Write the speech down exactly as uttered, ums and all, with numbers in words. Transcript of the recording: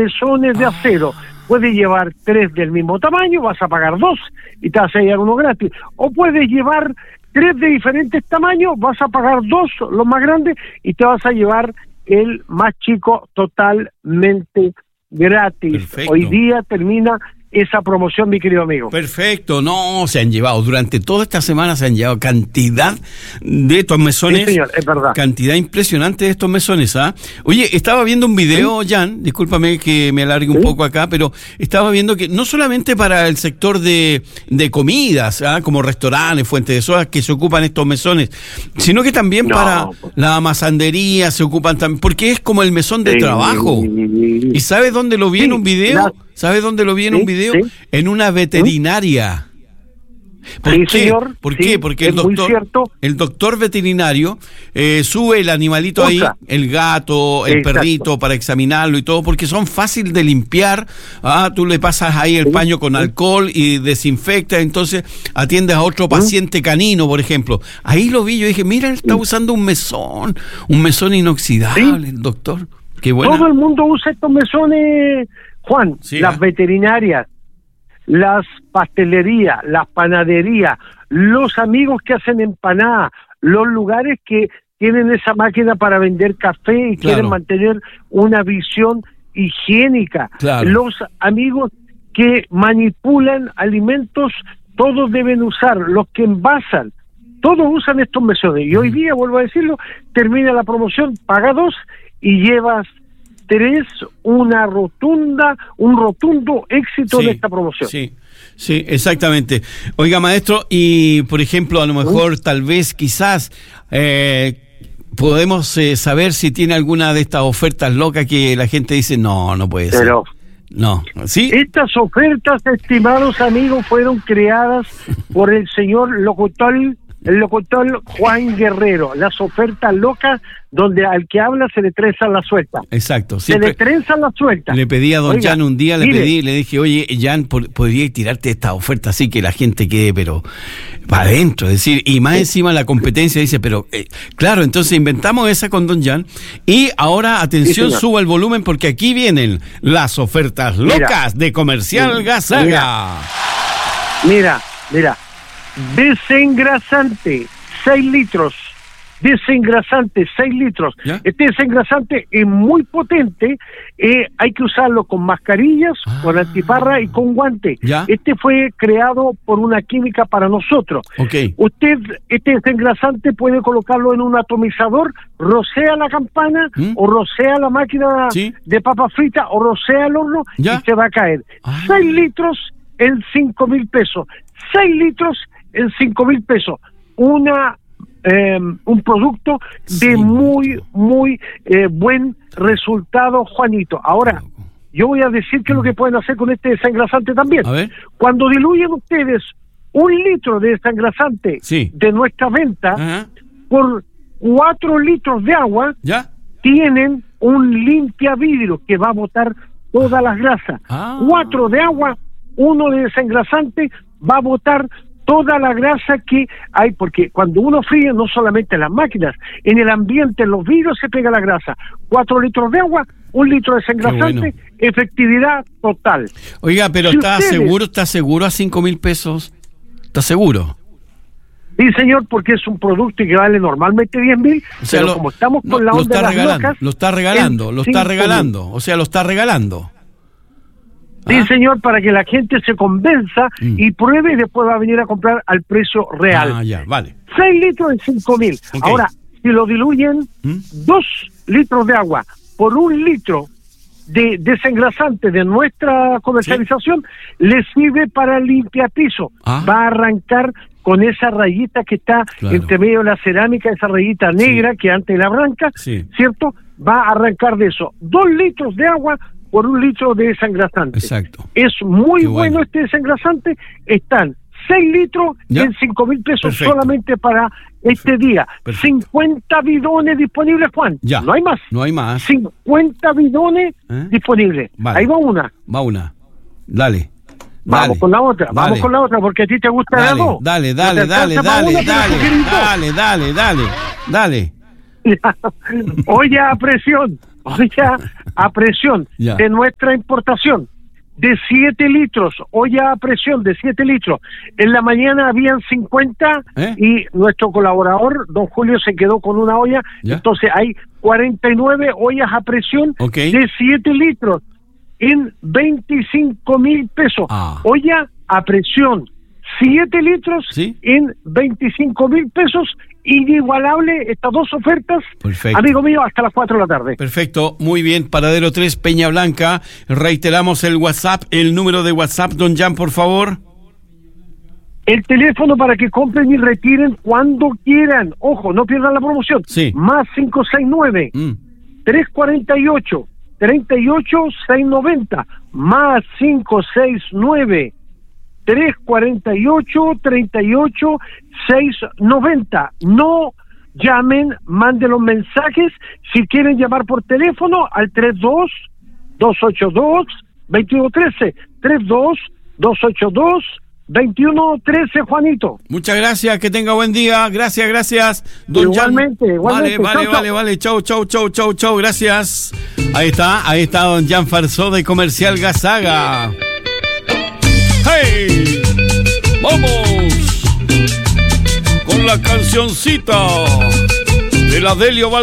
mesones de acero. Puedes llevar tres del mismo tamaño, vas a pagar dos y te vas a llevar uno gratis. O puedes llevar tres de diferentes tamaños, vas a pagar dos, los más grandes, y te vas a llevar el más chico totalmente gratis. Perfecto. Hoy día termina esa promoción, mi querido amigo. Perfecto, no, se han llevado, durante toda esta semana se han llevado cantidad de estos mesones. Sí, señor, es verdad. Cantidad impresionante de estos mesones, ¿ah? Oye, estaba viendo un video, ¿sí? Jan, discúlpame que me alargue un ¿Sí? poco acá, pero estaba viendo que no solamente para el sector de, de comidas, ¿ah? Como restaurantes, fuentes de sodas, que se ocupan estos mesones, sino que también no, para pues. la masandería se ocupan también, porque es como el mesón de sí. trabajo. ¿Y sabes dónde lo vi sí, en un video? La... ¿Sabes dónde lo vi en ¿Sí? un video? ¿Sí? En una veterinaria. ¿Por sí, qué? señor. ¿Por sí, qué? Porque el doctor, el doctor veterinario eh, sube el animalito ahí, el gato, el Exacto. perrito, para examinarlo y todo, porque son fáciles de limpiar. Ah, tú le pasas ahí el sí, paño con sí. alcohol y desinfecta, entonces atiendes a otro paciente sí. canino, por ejemplo. Ahí lo vi, yo dije, mira, él está sí. usando un mesón, un mesón inoxidable, sí. el doctor. Qué bueno. Todo el mundo usa estos mesones, Juan, sí, las ¿eh? veterinarias, las pastelerías, las panaderías, los amigos que hacen empanadas, los lugares que tienen esa máquina para vender café y claro. quieren mantener una visión higiénica, claro. los amigos que manipulan alimentos, todos deben usar, los que envasan, todos usan estos mesones. Y hoy día, vuelvo a decirlo, termina la promoción, paga dos y llevas tres, una rotunda, un rotundo éxito sí, de esta promoción. Sí, sí, exactamente. Oiga, maestro, y por ejemplo, a lo mejor, ¿Sí? tal vez, quizás, eh, podemos eh, saber si tiene alguna de estas ofertas locas que la gente dice, no, no puede Pero, ser. No, ¿sí? Estas ofertas, estimados amigos, fueron creadas por el señor locutor, el locutor Juan Guerrero. Las ofertas locas donde al que habla se le trenza la suelta. Exacto. Se le trenza la suelta. Le pedí a don Oiga, Jan un día, le mire, pedí, le dije, oye, Jan, ¿podría tirarte esta oferta así que la gente quede, pero para adentro? Es decir, y más sí. encima la competencia dice, pero, eh, claro, entonces inventamos esa con don Jan. Y ahora, atención, sí, suba el volumen porque aquí vienen las ofertas locas mira, de Comercial mira, Gazaga. Mira, mira, desengrasante, seis litros. Desengrasante, seis litros. ¿Ya? Este desengrasante es muy potente, eh, hay que usarlo con mascarillas, ah, con antiparra y con guantes. ¿Ya? Este fue creado por una química para nosotros. Okay. Usted, este desengrasante puede colocarlo en un atomizador, rocea la campana, ¿Mm? o rocea la máquina ¿Sí? de papas fritas, o rocea el horno, ¿Ya? y se va a caer. Ah. seis litros en cinco mil pesos. seis litros en cinco mil pesos. Una Eh, un producto de sí, muy, muy eh, buen resultado, Juanito. Ahora, yo voy a decir qué es lo que pueden hacer con este desengrasante también. A ver. Cuando diluyen ustedes un litro de desengrasante sí. de nuestra venta, Ajá. por cuatro litros de agua, ¿Ya? tienen un limpia vidrio que va a botar todas las grasas. Ah. Cuatro de agua, uno de desengrasante, va a botar toda la grasa que hay, porque cuando uno fríe, no solamente en las máquinas, en el ambiente, en los vidrios se pega la grasa. Cuatro litros de agua, un litro de desengrasante, bueno. efectividad total. Oiga, pero si ¿está ustedes... seguro, está seguro a cinco mil pesos? ¿Está seguro? Sí, señor, porque es un producto que vale normalmente diez mil, o sea, pero lo, como estamos con no, la onda de las regalando, locas... Lo está regalando, lo está regalando, o sea, lo está regalando. Sí, ¿Ah? señor, para que la gente se convenza mm. y pruebe y después va a venir a comprar al precio real. Ah, ya, vale. seis litros en cinco mil. Okay. Ahora, si lo diluyen, ¿Mm? dos litros de agua por un litro de desengrasante de nuestra comercialización, ¿sí? le sirve para limpiapiso. Ah. Va a arrancar con esa rayita que está claro. entre medio de la cerámica, esa rayita negra sí. que antes la blanca, sí. ¿cierto? Va a arrancar de eso. Dos litros de agua por un litro de desengrasante. Exacto. Es muy bueno. bueno este desengrasante. Están seis litros ¿Ya? en cinco mil pesos Perfecto. solamente para este día. Perfecto. cincuenta bidones disponibles, Juan. Ya. No hay más. No hay más. cincuenta bidones ¿Eh? disponibles. Vale. Ahí va una. Va una. Dale. Vamos dale. con la otra. Dale. Vamos con la otra porque a ti te gusta dale, la dos. Dale, dale, dale, dale, dale, dale, dale, dale, dale, dale. Olla a presión. olla a presión Ya. de nuestra importación, de siete litros, olla a presión de siete litros. En la mañana habían cincuenta ¿Eh? y nuestro colaborador, don Julio, se quedó con una olla. ¿Ya? Entonces hay cuarenta y nueve ollas a presión Ok. de siete litros en veinticinco mil pesos. Ah. Olla a presión, siete litros ¿Sí? en veinticinco mil pesos. Inigualable estas dos ofertas. Perfecto. Amigo mío, hasta las cuatro de la tarde. Perfecto, muy bien. Paradero tres, Peña Blanca. Reiteramos el WhatsApp, el número de WhatsApp, don Jan, por favor. El teléfono para que compren y retiren cuando quieran. Ojo, no pierdan la promoción. Sí. Más cinco seis nueve, Mm. tres cuarenta y ocho, treinta y ocho, seiscientos noventa. Más cinco seis nueve, tres cuarenta y ocho, treinta y ocho, seiscientos noventa. No llamen, manden los mensajes. Si quieren llamar por teléfono al treinta y dos, doscientos ochenta y dos, veintiuno trece. treinta y dos, doscientos ochenta y dos, veintiuno trece, Juanito. Muchas gracias, que tenga buen día. Gracias, gracias. Don Igualmente, Jan. igualmente. Vale, vale, Chau, vale, chau. vale. Chau, chau, chau, chau, chau. Gracias. Ahí está, ahí está don Jan Farsó de Comercial Gazaga. ¡Hey! ¡Vamos! Con la cancioncita de la Delio Val